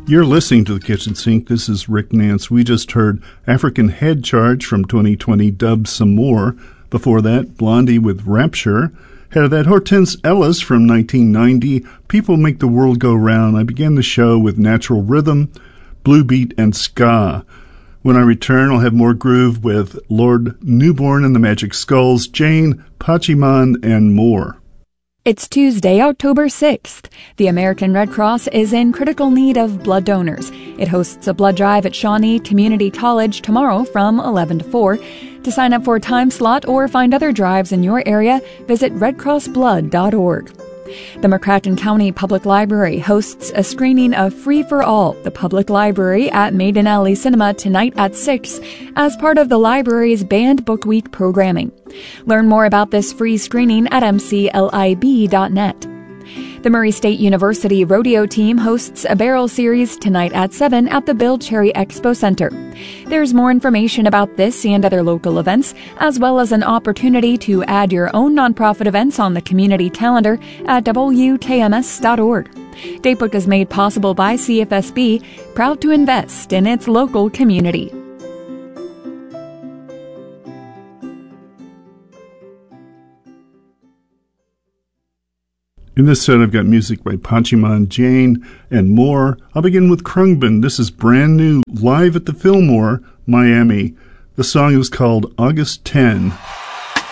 You're listening to The Kitchen Sink. This is Rick Nance. We just heard African Head Charge from 2020, dubbed Some More. Before that, Blondie with Rapture. Ahead of that, Hortense Ellis from 1990, People Make the World Go Round. I began the show with Natural Rhythm, Blue Beat, and Ska. When I return, I'll have more groove with Lord Newborn and the Magic Skulls, Jane, Pachiman, and more. It's Tuesday, October 6th. The American Red Cross is in critical need of blood donors. It hosts a blood drive at Shawnee Community College tomorrow from 11 to 4. To sign up for a time slot or find other drives in your area, visit redcrossblood.org. The McCracken County Public Library hosts a screening of Free for All, the public library at Maiden Alley Cinema tonight at 6 as part of the library's Banned Book Week programming. Learn more about this free screening at mclib.net. The Murray State University Rodeo Team hosts a barrel series tonight at 7 at the Bill Cherry Expo Center. There's more information about this and other local events, as well as an opportunity to add your own nonprofit events on the community calendar at wkms.org. Datebook is made possible by CFSB, proud to invest in its local community. In this set, I've got music by Pachiman, Jane, and more. I'll begin with Krungben. This is brand new, live at the Fillmore, Miami. The song is called August 10.